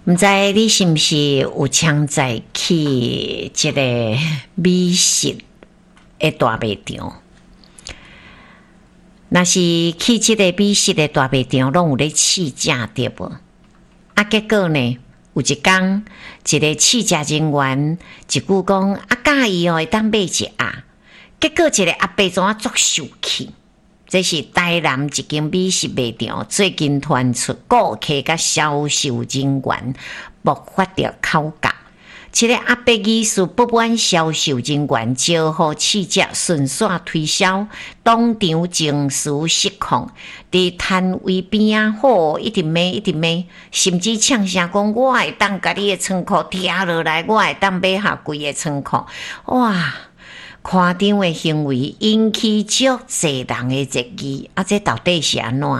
毋知你是毋是有常在去一个美食的大卖场？若是去这个美食的大卖场，拢有咧试食对无？结果呢，有一天，一个试食人员一句讲介意会当买一下，结果一个阿伯怎啊作受气？这是台南一间美食卖场最近传出顾客甲销售人员爆发着口角。一个阿伯疑似不满销售人员招呼试食顺线推销，当场情绪失控，伫摊位边一直骂，甚至呛声讲：“我会当甲你的仓库拆落来，我会当买下规个仓库。”哇！夸张的行为引起足侪人的热议，这到底是安怎？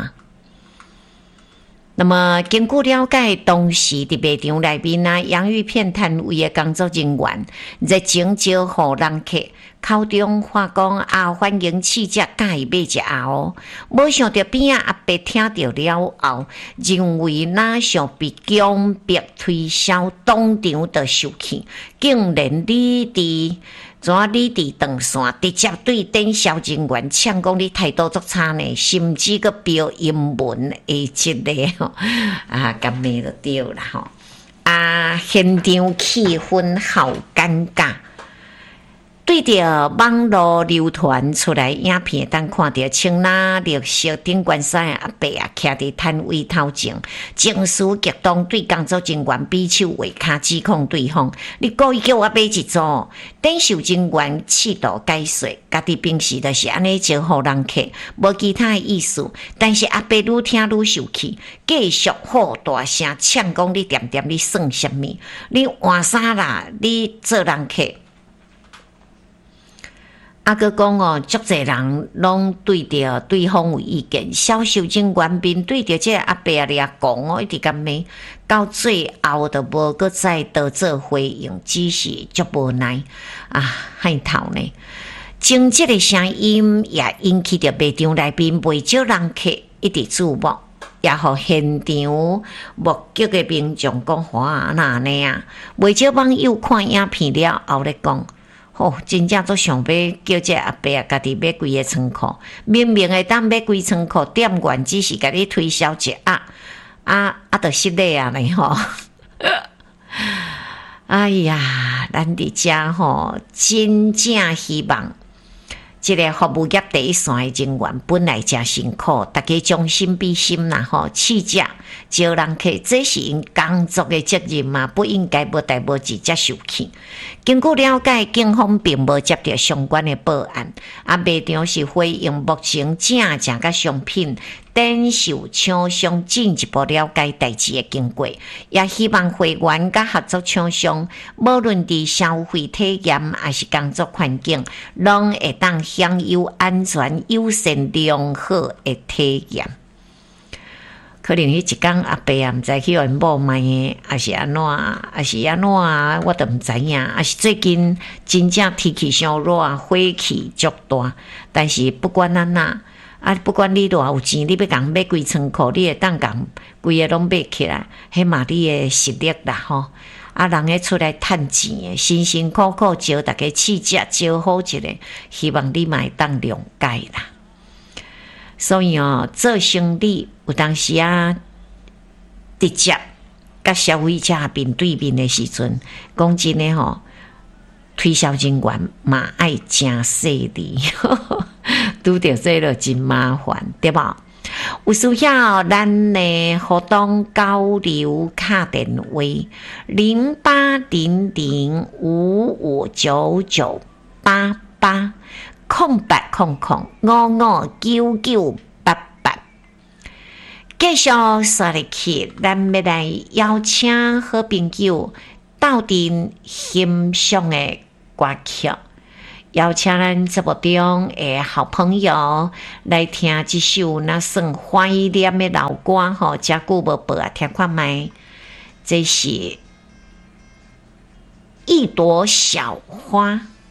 那么，根据了解，当时伫卖场内面洋芋片摊位的工作人员热情招呼人客，口中话讲欢迎试食，介意买一下哦。没想到边阿伯听到了后，认为想被强迫推销，当场就受气，竟然理直断线，直接对电销人员呛讲你态度足差呢，甚至个标英文的一个咁咩就对啦吼。现场气氛好尴尬。对着网络流传出来影片，当看到青蓝绿色顶冠衫的阿伯徛伫摊位头前，情绪激动，对工作人员比手画脚，指控对方：你故意叫我买一组。等售人员试图解说，家己平时就是安尼招呼人客，无其他的意思。但是阿伯愈听愈受气，继续吼大声呛讲：你点你算什么？你换啥啦？你做人客？佫讲足侪人拢对着对方有意见，销售人员面对着这个阿伯讲一直甲骂，到最后都无搁再多做回应，只是足无奈害头呢。争执的声音也引起着卖场内面袂少人客一直注目，也互现场目击的民众讲哇那安尼袂少网友看影片了后咧讲。真正做想要叫这阿伯家己买规个仓库，明明会当买规仓库，店员只是甲你推销一下，就失礼呢吼。哎呀，咱伫遮真正希望这个服务业第一线的人员本来真辛苦，大家将心比心啦试食招人客，这是因工作的责任嘛，不应该无代无志才受气。根据了解，警方并无接到相关的报案，卖场是回应目前正甲商品等受厂商进一步了解代志的经过，也希望会员甲合作厂商，无论伫消费体验还是工作环境，拢会当享有安全、友善、良好的体验。可能迄一天阿伯毋知去互某卖的，还是安怎，我都毋知影。还是最近真正天气伤热，火气足大。但是不管安怎，不管你偌有钱，你要共买规仓库，你会当共规个拢买起来，迄嘛你的实力啦吼。人个出来趁钱的，辛辛苦苦招大家试食，招好一个，希望你嘛会当谅解啦。所以做生意有当时直接甲消费者面对面的时阵，讲真的推销人员嘛爱真细腻，拄着这个真麻烦，对吧？有需要咱的互动交流卡电话0800559988。0800559988，继续说入去，咱要来邀请好朋友斗阵欣赏的歌曲，邀请咱节目中的好朋友来听这首那算怀念的老歌真久无播听看卖，这是一朵小花。